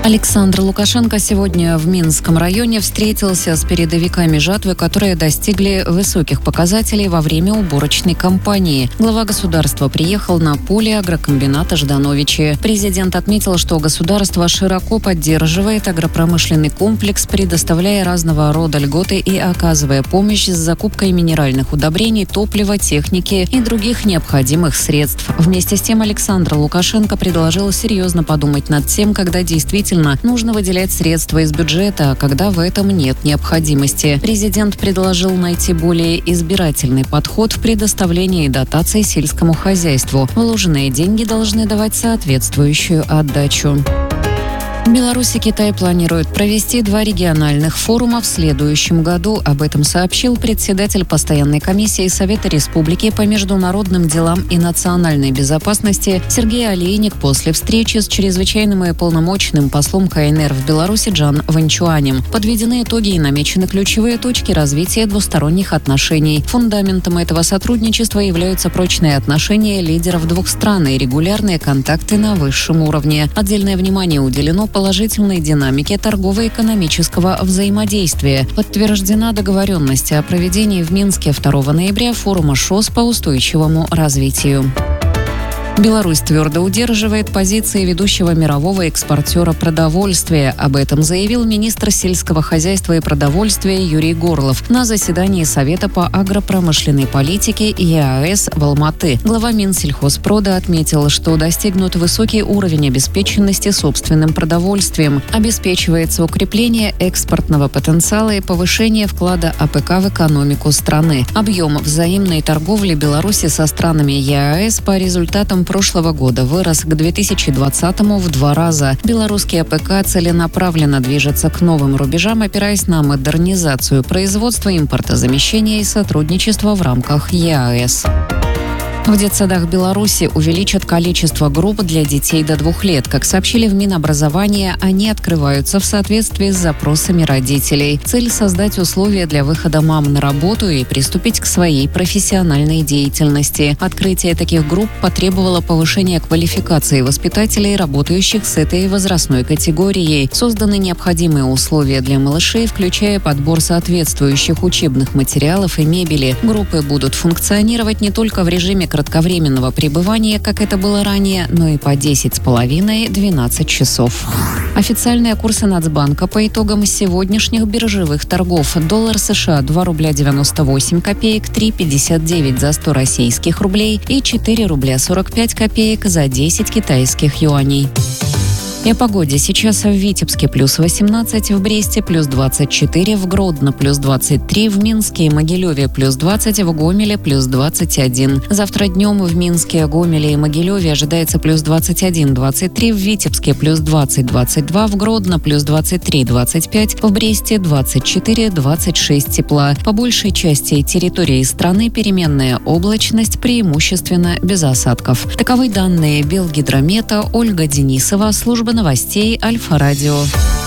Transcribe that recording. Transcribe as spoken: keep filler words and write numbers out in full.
Александр Лукашенко сегодня в Минском районе встретился с передовиками жатвы, которые достигли высоких показателей во время уборочной кампании. Глава государства приехал на поле агрокомбината Ждановичи. Президент отметил, что государство широко поддерживает агропромышленный комплекс, предоставляя разного рода льготы и оказывая помощь с закупкой минеральных удобрений, топлива, техники и других необходимых средств. Вместе с тем Александр Лукашенко предложил серьезно подумать над тем, когда действительно нужно выделять средства из бюджета, а когда в этом нет необходимости. Президент предложил найти более избирательный подход в предоставлении дотаций сельскому хозяйству. Вложенные деньги должны давать соответствующую отдачу. Беларусь и Китай планируют провести два региональных форума в следующем году. Об этом сообщил председатель постоянной комиссии Совета Республики по международным делам и национальной безопасности Сергей Олейник после встречи с чрезвычайным и полномочным послом КНР в Беларуси Джан Ванчуанем. Подведены итоги и намечены ключевые точки развития двусторонних отношений. Фундаментом этого сотрудничества являются прочные отношения лидеров двух стран и регулярные контакты на высшем уровне. Отдельное внимание уделено положительной динамике торгово-экономического взаимодействия. Подтверждена договоренность о проведении в Минске второго ноября форума ШОС по устойчивому развитию. Беларусь твердо удерживает позиции ведущего мирового экспортера продовольствия. Об этом заявил министр сельского хозяйства и продовольствия Юрий Горлов на заседании Совета по агропромышленной политике ЕАЭС в Алматы. Глава Минсельхозпрода отметил, что достигнут высокий уровень обеспеченности собственным продовольствием. Обеспечивается укрепление экспортного потенциала и повышение вклада АПК в экономику страны. Объем взаимной торговли Беларуси со странами ЕАЭС по результатам прошлого года вырос к две тысячи двадцатому в два раза. Белорусский АПК целенаправленно движется к новым рубежам, опираясь на модернизацию производства, импортозамещения и сотрудничества в рамках ЕАЭС. В детсадах Беларуси увеличат количество групп для детей до двух лет. Как сообщили в Минобразования, они открываются в соответствии с запросами родителей. Цель – создать условия для выхода мам на работу и приступить к своей профессиональной деятельности. Открытие таких групп потребовало повышения квалификации воспитателей, работающих с этой возрастной категорией. Созданы необходимые условия для малышей, включая подбор соответствующих учебных материалов и мебели. Группы будут функционировать не только в режиме кратковременного пребывания, как это было ранее, но и по десять с половиной - двенадцать часов. Официальные курсы Нацбанка по итогам сегодняшних биржевых торгов. Доллар США два рубля девяносто восемь копеек, три пятьдесят девять за сто российских рублей и четыре рубля сорок пять копеек за десять китайских юаней. И о погоде. Сейчас в Витебске плюс восемнадцать, в Бресте плюс двадцать четыре, в Гродно плюс двадцать три, в Минске и Могилеве плюс двадцать, в Гомеле плюс двадцать один. Завтра днем в Минске, Гомеле и Могилеве ожидается плюс двадцать один - двадцать три, в Витебске плюс двадцать - двадцать два, в Гродно плюс двадцать три - двадцать пять, в Бресте двадцать четыре - двадцать шесть тепла. По большей части территории страны переменная облачность, преимущественно без осадков. Таковы данные Белгидромета. Ольга Денисова, служба новостей Альфа-Радио.